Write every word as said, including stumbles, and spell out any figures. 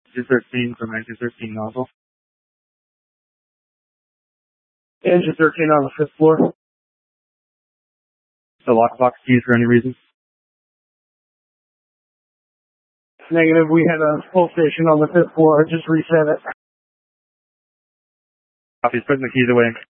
two thirteen from engine thirteen nozzle. Engine thirteen on the fifth floor. The lockbox keys for any reason? Negative, we had a pull station on the fifth floor. I just reset it. Copy, putting the keys away.